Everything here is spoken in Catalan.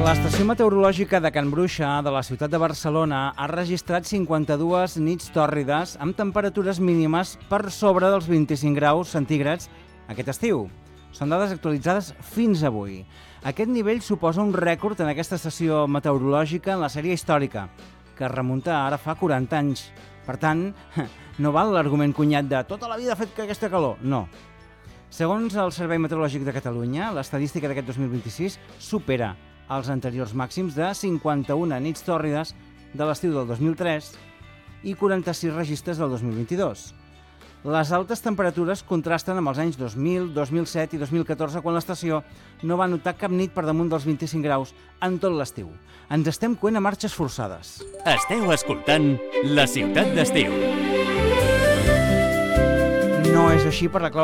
L'estació meteorològica de Can Bruixa, de la ciutat de Barcelona, ha registrat 52 nits tòrrides amb temperatures mínimes per sobre dels 25 graus centígrads aquest estiu. Són dades actualitzades fins avui. Aquest nivell suposa un rècord en aquesta estació meteorològica en la sèrie històrica, que es remunta ara fa 40 anys. Per tant, no val l'argument cunyat de tota la vida ha fet aquesta calor. No. Segons el Servei Meteorològic de Catalunya, l'estadística d'aquest 2026 supera els anteriors màxims de 51 nits tòrrides de l'estiu del 2003 i 46 registres del 2022. Les altes temperatures contrasten amb els anys 2000, 2007 i 2014, quan l'estació no va notar cap nit per damunt dels 25 graus en tot l'estiu. Ens estem coent a marxes forçades. Esteu escoltant La Ciutat d'Estiu. No és així per la clau